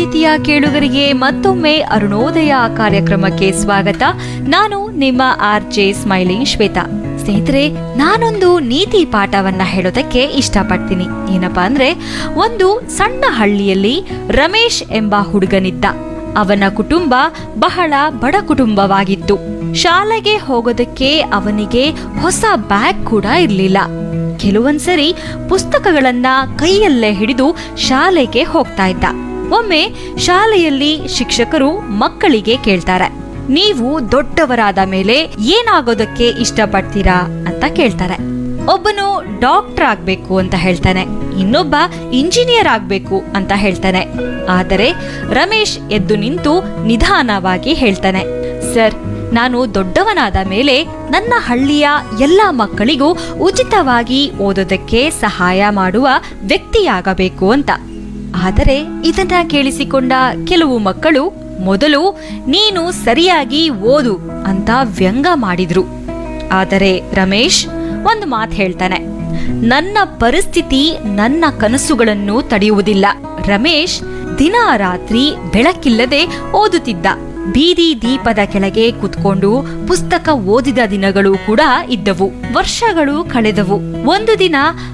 ಪ್ರೀತಿಯ ಕೇಳುಗರಿಗೆ ಮತ್ತೊಮ್ಮೆ ಅರುಣೋದಯ ಕಾರ್ಯಕ್ರಮಕ್ಕೆ ಸ್ವಾಗತ. ನಾನು ನಿಮ್ಮ ಆರ್ಜೆ ಸ್ಮೈಲಿಂಗ್ ಶ್ವೇತಾ. ಸ್ನೇಹಿತರೆ, ನಾನೊಂದು ನೀತಿ ಪಾಠವನ್ನ ಹೇಳೋದಕ್ಕೆ ಇಷ್ಟಪಡ್ತೀನಿ. ಏನಪ್ಪಾ ಅಂದ್ರೆ, ಒಂದು ಸಣ್ಣ ಹಳ್ಳಿಯಲ್ಲಿ ರಮೇಶ್ ಎಂಬ ಹುಡುಗನಿದ್ದ. ಅವನ ಕುಟುಂಬ ಬಹಳ ಬಡ ಕುಟುಂಬವಾಗಿತ್ತು. ಶಾಲೆಗೆ ಹೋಗೋದಕ್ಕೆ ಅವನಿಗೆ ಹೊಸ ಬ್ಯಾಗ್ ಕೂಡ ಇರಲಿಲ್ಲ. ಕೆಲವೊಂದ್ಸರಿ ಪುಸ್ತಕಗಳನ್ನ ಕೈಯಲ್ಲೇ ಹಿಡಿದು ಶಾಲೆಗೆ ಹೋಗ್ತಾ ಇದ್ದ. ಒಮ್ಮೆ ಶಾಲೆಯಲ್ಲಿ ಶಿಕ್ಷಕರು ಮಕ್ಕಳಿಗೆ ಕೇಳ್ತಾರೆ, ನೀವು ದೊಡ್ಡವರಾದ ಮೇಲೆ ಏನಾಗೋದಕ್ಕೆ ಇಷ್ಟಪಡ್ತೀರಾ ಅಂತ ಕೇಳ್ತಾರೆ. ಒಬ್ಬನು ಡಾಕ್ಟರ್ ಆಗ್ಬೇಕು ಅಂತ ಹೇಳ್ತಾನೆ, ಇನ್ನೊಬ್ಬ ಇಂಜಿನಿಯರ್ ಆಗ್ಬೇಕು ಅಂತ ಹೇಳ್ತಾನೆ. ಆದರೆ ರಮೇಶ್ ಎದ್ದು ನಿಂತು ನಿಧಾನವಾಗಿ ಹೇಳ್ತಾನೆ, ಸರ್, ನಾನು ದೊಡ್ಡವನಾದ ಮೇಲೆ ನನ್ನ ಹಳ್ಳಿಯ ಎಲ್ಲ ಮಕ್ಕಳಿಗೂ ಉಚಿತವಾಗಿ ಓದೋದಕ್ಕೆ ಸಹಾಯ ಮಾಡುವ ವ್ಯಕ್ತಿಯಾಗಬೇಕು ಅಂತ. ಆದರೆ ಇದನ್ನ ಕೇಳಿಸಿಕೊಂಡ ಕೆಲವು ಮಕ್ಕಳು ಮೊದಲು ನೀನು ಸರಿಯಾಗಿ ಓದು ಅಂತ ವ್ಯಂಗ್ಯ ಮಾಡಿದ್ರು. ಆದರೆ ರಮೇಶ್ ಒಂದು ಮಾತು ಹೇಳ್ತಾನೆ, ನನ್ನ ಪರಿಸ್ಥಿತಿ ನನ್ನ ಕನಸುಗಳನ್ನು ತಡೆಯುವುದಿಲ್ಲ. ರಮೇಶ್ ದಿನ ರಾತ್ರಿ ಬೆಳಕಿಲ್ಲದೆ ಓದುತ್ತಿದ್ದ. ಬೀದಿ ದೀಪದ ಕೆಳಗೆ ಕುತ್ಕೊಂಡು ಪುಸ್ತಕ ಓದಿದ ದಿನಗಳು ಕೂಡ ಇದ್ದವು. ವರ್ಷಗಳು ಕಳೆದವು. ಒಂದು ದಿನ